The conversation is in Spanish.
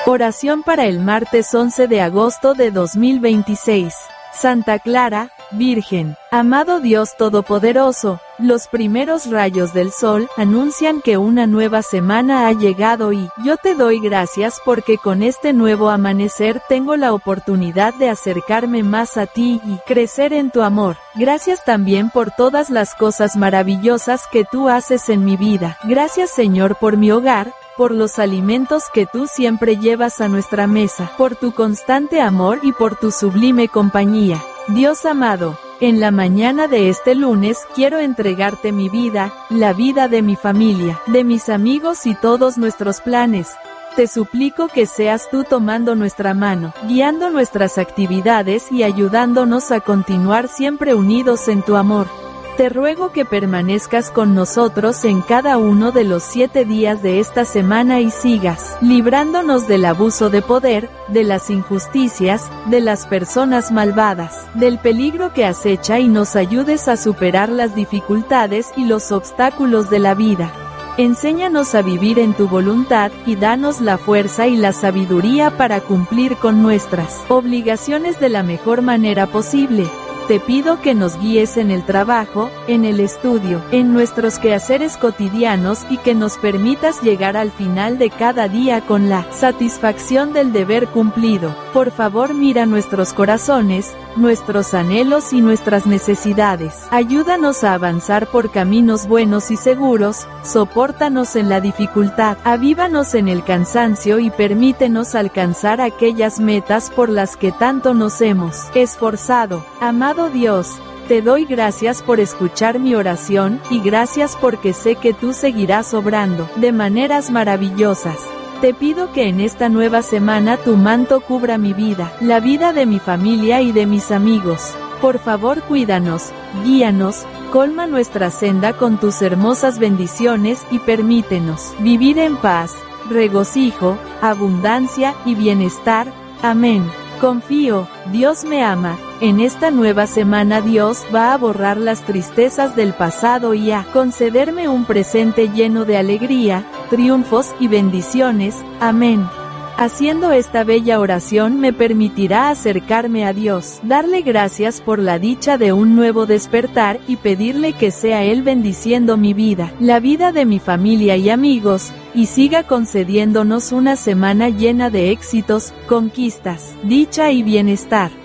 Oración para el martes 11 de agosto de 2026. Santa Clara, Virgen. Amado Dios Todopoderoso, los primeros rayos del sol anuncian que una nueva semana ha llegado y yo te doy gracias porque con este nuevo amanecer tengo la oportunidad de acercarme más a ti y crecer en tu amor. Gracias también por todas las cosas maravillosas que tú haces en mi vida. Gracias Señor por mi hogar, por los alimentos que tú siempre llevas a nuestra mesa, por tu constante amor y por tu sublime compañía. Dios amado, en la mañana de este lunes quiero entregarte mi vida, la vida de mi familia, de mis amigos y todos nuestros planes. Te suplico que seas tú tomando nuestra mano, guiando nuestras actividades y ayudándonos a continuar siempre unidos en tu amor. Te ruego que permanezcas con nosotros en cada uno de los 7 días de esta semana y sigas librándonos del abuso de poder, de las injusticias, de las personas malvadas, del peligro que acecha y nos ayudes a superar las dificultades y los obstáculos de la vida. Enséñanos a vivir en tu voluntad y danos la fuerza y la sabiduría para cumplir con nuestras obligaciones de la mejor manera posible. Te pido que nos guíes en el trabajo, en el estudio, en nuestros quehaceres cotidianos y que nos permitas llegar al final de cada día con la satisfacción del deber cumplido. Por favor, mira nuestros corazones, nuestros anhelos y nuestras necesidades. Ayúdanos a avanzar por caminos buenos y seguros, sopórtanos en la dificultad, avívanos en el cansancio y permítenos alcanzar aquellas metas por las que tanto nos hemos esforzado. Amado Dios, te doy gracias por escuchar mi oración, y gracias porque sé que tú seguirás obrando de maneras maravillosas. Te pido que en esta nueva semana tu manto cubra mi vida, la vida de mi familia y de mis amigos. Por favor, cuídanos, guíanos, colma nuestra senda con tus hermosas bendiciones y permítenos vivir en paz, regocijo, abundancia y bienestar. Amén. Confío, Dios me ama. En esta nueva semana Dios va a borrar las tristezas del pasado y a concederme un presente lleno de alegría, triunfos y bendiciones. Amén. Haciendo esta bella oración me permitirá acercarme a Dios, darle gracias por la dicha de un nuevo despertar y pedirle que sea Él bendiciendo mi vida, la vida de mi familia y amigos, y siga concediéndonos una semana llena de éxitos, conquistas, dicha y bienestar.